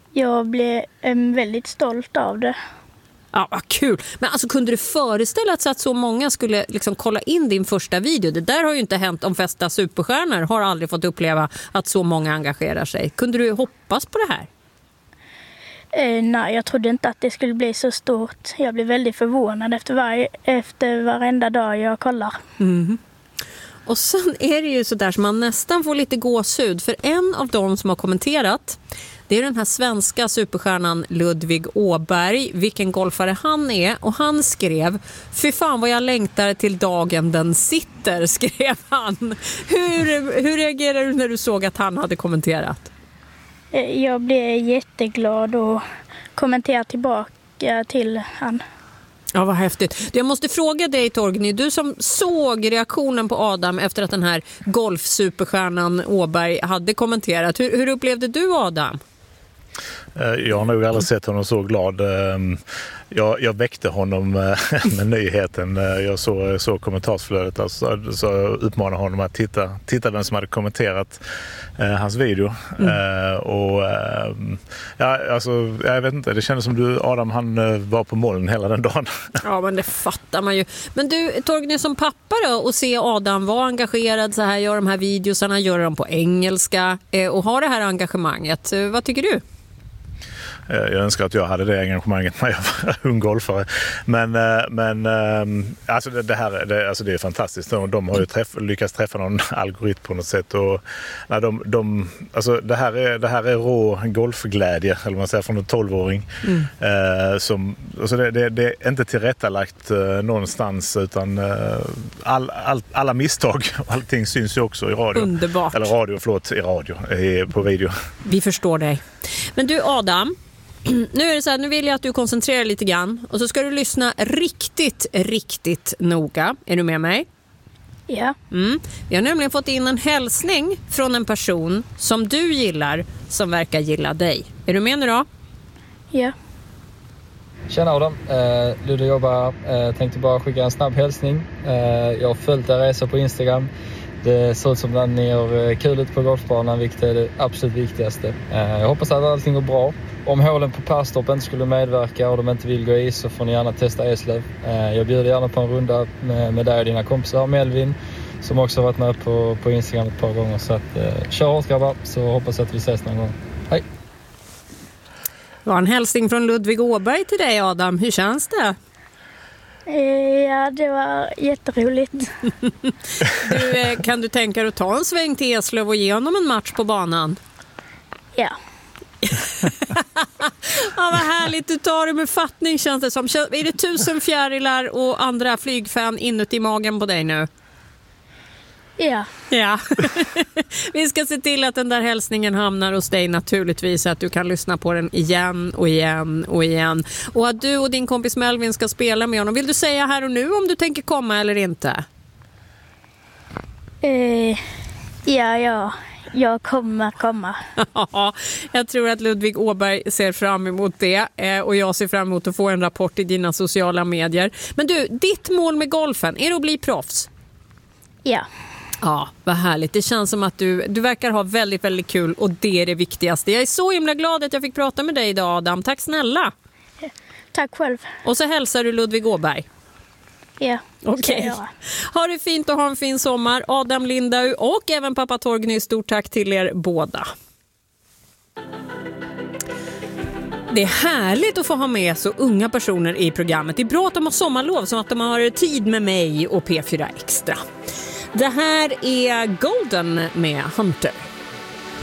Jag blev väldigt stolt av det. Ja, vad kul. Men alltså, kunde du föreställa sig att så många skulle liksom kolla in din första video? Det där har ju inte hänt. De flesta superstjärnor har aldrig fått uppleva att så många engagerar sig. Kunde du hoppas på det här? Nej, jag trodde inte att det skulle bli så stort. Jag blev väldigt förvånad efter varenda dag jag kollar. Mm. Och sen är det ju så där som man nästan får lite gåshud. För en av dem som har kommenterat, det är den här svenska superstjärnan Ludvig Åberg. Vilken golfare han är. Och han skrev: fy fan vad jag längtar till dagen den sitter, skrev han. Hur reagerar du när du såg att han hade kommenterat? Jag blev jätteglad och kommenterade tillbaka till han. Ja, vad häftigt. Jag måste fråga dig, Torgny, du som såg reaktionen på Adam efter att den här golfsuperstjärnan Åberg hade kommenterat. Hur upplevde du Adam? Jag har nog aldrig sett honom så glad. Jag väckte honom med nyheten. Jag såg kommentarsflödet, alltså, så jag uppmanade honom att titta vem som hade kommenterat hans video. Jag vet inte, det kändes som Adam, han var på moln hela den dagen. Ja, men det fattar man ju. Men du, Torgny, som pappa då, och se Adam vara engagerad så här, gör de här videosarna, gör dem på engelska och har det här engagemanget. Vad tycker du? Jag önskar att jag hade det engagemanget när jag var ung golfare. Men alltså det är fantastiskt. De har ju lyckats träffa någon algoritm på något sätt. Och, alltså det här är rå golfglädje, eller man säger, från en 12-åring. Alltså det är inte tillrättalagt någonstans, utan alla misstag och allting syns ju också i radio. Underbart. Eller på video. Vi förstår dig. Men du Adam, nu är det så här, nu vill jag att du koncentrerar lite grann och så ska du lyssna riktigt noga. Är du med mig? Ja. Vi har nämligen fått in en hälsning från en person som du gillar, som verkar gilla dig. Är du med nu då? Ja. Tjena Adam, Ludde jobbar. Tänkte bara skicka en snabb hälsning. Jag har följt er resa på Instagram. Det ser ut som att ni gör kul ut på golfbanan, vilket är det absolut viktigaste. Jag hoppas att allting går bra. Om hålen på Perstorp inte skulle medverka och de inte vill gå i, så får ni gärna testa Eslöv. Jag bjuder gärna på en runda med dig och dina kompisar. Melvin, som också har varit med på Instagram ett par gånger. Så att, kör hårt grabbar, så hoppas att vi ses någon gång. Hej! Det var en hälsning från Ludvig Åberg till dig Adam. Hur känns det? Ja, det var jätteroligt. Kan du tänka dig att ta en sväng till Eslöv och ge honom en match på banan? Ja. Ja, vad härligt. Du tar det med fattning, känns det som. Är det 1000 fjärilar och andra flygfan inuti magen på dig nu? Ja. Ja. Vi ska se till att den där hälsningen hamnar hos dig naturligtvis, så att du kan lyssna på den igen och igen och igen. Och att du och din kompis Melvin ska spela med honom. Vill du säga här och nu om du tänker komma eller inte? Ja. Jag kommer komma. Ja, jag tror att Ludvig Åberg ser fram emot det. Och jag ser fram emot att få en rapport i dina sociala medier. Men du, ditt mål med golfen, är det att bli proffs? Ja. Ja, vad härligt. Det känns som att du verkar ha väldigt, väldigt kul, och det är det viktigaste. Jag är så himla glad att jag fick prata med dig idag, Adam. Tack snälla. Tack själv. Och så hälsar du Ludvig Åberg. Ja. Okej. Ha det fint och ha en fin sommar. Adam Lindau och även pappa Torgny, stort tack till er båda. Det är härligt att få ha med så unga personer i programmet. Det är bra att de har sommarlov, som att de har tid med mig och P4 Extra. Det här är Golden med Hunter.